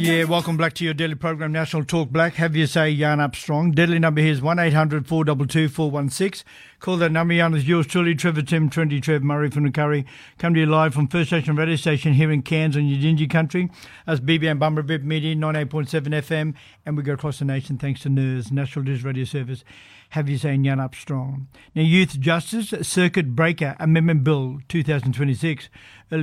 Yeah, welcome back to your daily program, National Talk Black. Have you say Yarn Up Strong. Deadly number here is 1800 422 416. Call that number. Yarn is yours truly, Trevor Tim, Trendy Trev Murray from the Curry. Come to you live from First Station Radio Station here in Cairns on Yidinji Country. That's BB and Bumblebee Media, 98.7 FM. And we go across the nation thanks to NERS, National News Radio Service. Have you saying Yarn Up Strong. Now, Youth Justice Circuit Breaker Amendment Bill 2026.